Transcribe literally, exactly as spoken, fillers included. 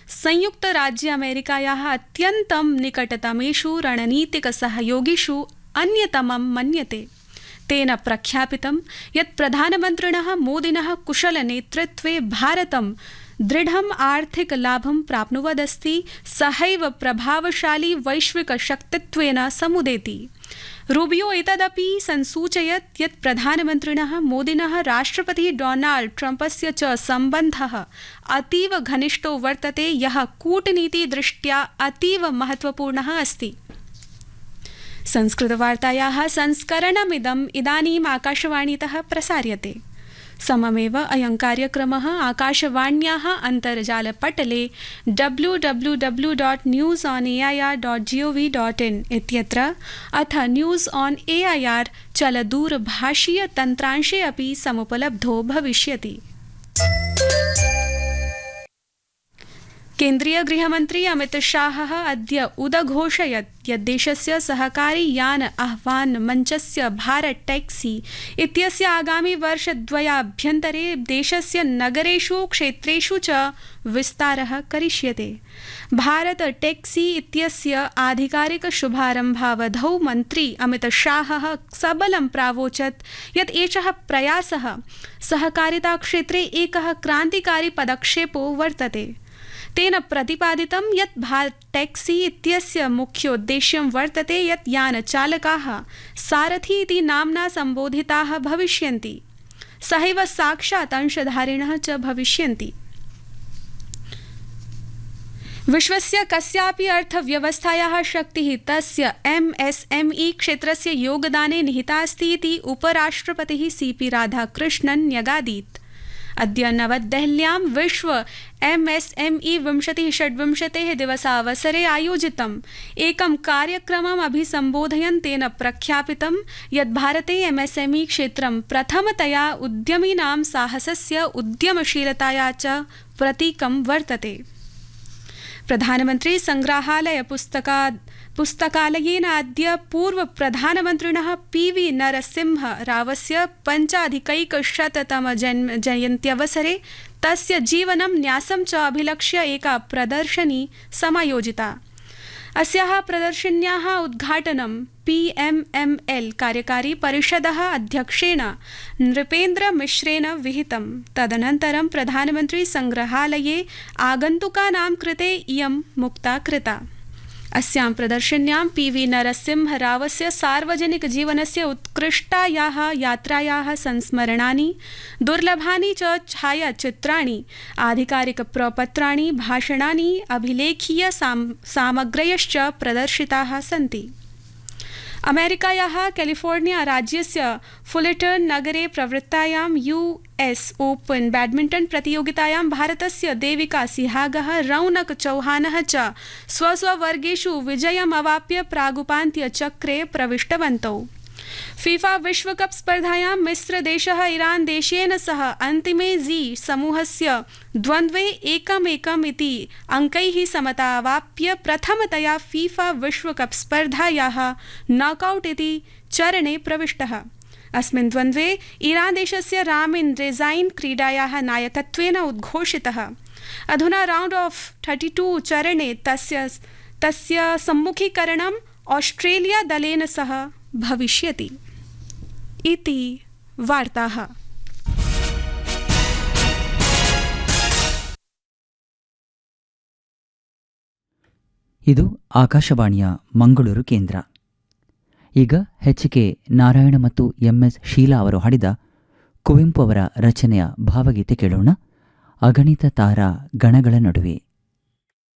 संयुक्तराज्य अमेरिकायाः अत्यन्तं निकटतमेषु रणनीतिकसहयोगिषु अन्यतमं मन्यते। तेन प्रख्यापितं यत् प्रधानमन्त्रिणः मोदिनः कुशलनेतृत्वे भारतं दृढम् आर्थिकलाभं प्राप्नुवदस्ति, सहैव प्रभावशाली वैश्विकशक्तित्वेन समुदेति। रूबियो एतदपि संसूचयत् यत् प्रधानमन्त्रिणः मोदिनः राष्ट्रपतिः डोनाल्ड ट्रम्पस्य च सम्बन्धः अतीव घनिष्ठो वर्तते, यः कूटनीतिदृष्ट्या अतीव महत्त्वपूर्णः अस्ति। संस्कृतवार्तायाः संस्करणमिदम् इदानीम् आकाशवाणीतः प्रसार्यते। सममेव अयं कार्यक्रमः आकाशवाण्याः अन्तर्जालपटले W W W dot news on A I are dot जि ओ वि डाट् इन् इत्यत्र अथ न्यूस् आन् ए ऐ आर् चलदूरभाषीयतन्त्रांशे अपि समुपलब्धो भविष्यति। केन्द्रीय गृहमन्त्री अमितशाहः अद्य उदघोषयत् यत् देशस्य सहकारी यान आह्वान मञ्चस्य भारत टैक्सी इत्यस्य आगामि वर्षद्वयाभ्यन्तरे देशस्य नगरेषु क्षेत्रेषु च विस्तारः करिष्यते। भारत टैक्सी इत्यस्य आधिकारिक शुभारम्भावधौ मन्त्री अमितशाहः सबलं प्रावोचत् यत् एषः प्रयासः सहकारिताक्षेत्रे एकः क्रान्तिकारी पदक्षेपो वर्तते। तेन प्रतिपादितं यत् भारत टैक्सी इत्यस्य मुख्योद्देश्यं वर्तते यत् यानचालकाः सारथी इति नाम्ना सम्बोधिताः भविष्यन्ति, सहैव साक्षात् अंशधारिणः च भविष्यन्ति। विश्वस्य कस्यापि अर्थव्यवस्थायाः शक्तिः तस्य एम् एस् एम् ई क्षेत्रस्य योगदाने निहिता अस्ति इति उपराष्ट्रपतिः सी पी राधाकृष्णन् न्यगादीत्। अद्य नवदेहल्यां विश्व एम् एस् एम् ई विंशतिः षड्विंशतेः दिवसावसरे आयोजितम् एकं कार्यक्रमम् अभिसम्बोधयन् तेन प्रख्यापितं यत् भारते एम् एस् एम् ई क्षेत्रं प्रथमतया उद्यमिनां साहसस्य, उद्यमशीलताया च प्रतीकं वर्तते। प्रधानमन्त्री संग्रहालय पुस्तका पुस्तकालयेन अद्य पूर्व प्रधानमन्त्रिणः पी वी नरसिंह रावस्य पञ्चाधिकैकशततम जन्म जयन्त्यवसरे तस्य जीवनं न्यासं च अभिलक्ष्य एका प्रदर्शनी समायोजिता। अस्याः प्रदर्शन्याः उद्घाटनं पी एम् एम् एल् कार्यकारी परिषदः अध्यक्षेण नृपेन्द्र मिश्रेण विहितम्। तदनन्तरं प्रधानमन्त्री संग्रहालये आगन्तुकानां कृते इयं मुक्ता कृता। अस्यां प्रदर्शन्यां पी वी नरसिंहरावस्य सार्वजनिकजीवनस्य उत्कृष्टायाः यात्रायाः संस्मरणानि, दुर्लभानि च छायाचित्राणि, आधिकारिकप्रपत्राणि, भाषणानि, अभिलेखीय साम सामग्र्यश्च प्रदर्शिताः सन्ति। अमेरिकायाः कैलिफोर्निया राज्यस्य फुलेटन नगरे प्रवृत्तायां यू एस् ओपन बैडमिंटन प्रतियोगितायां भारतस्य देविका सिहागः, रौनक चौहानः च स्वस्ववर्गेषु विजयम् अवाप्य प्रागुपान्त्यचक्रे प्रविष्टवन्तौ। फीफा विश्वकप स्पर्धायां मिस्रदेशः ईरान देशेन सह अन्तिमे जी समूहस्य द्वन्द्वे एकम् एकम् इति अङ्कैः समता अवाप्य प्रथमतया फीफा विश्वकप स्पर्धायाः नॉकआउट इति चरणे प्रविष्टः। अस्मिन् द्वन्द्वे ईरान देशस्य रामिन रेज़ाइन क्रीडायाः नायकत्वेन उद्घोषितः। अधुना राउंड ऑफ थर्टी टू चरणे तस्य तस्य सम्मुखीकरणम् ऑस्ट्रेलिया दलेन सह भविष्यति। इति वार्ताः। ಇದು ಆಕಾಶವಾಣಿಯ ಮಂಗಳೂರು ಕೇಂದ್ರ. ಈಗ ಎಚ್.ಕೆ. ನಾರಾಯಣ ಮತ್ತು ಎಂ.ಎಸ್. ಶೀಲಾ ಅವರು ಹಾಡಿದ ಕುವೆಂಪು ಅವರ ರಚನೆಯ ಭಾವಗೀತೆ ಕೇಳೋಣ. ಅಗಣಿತ ತಾರಾ ಗಣಗಳ ನಡುವೆ.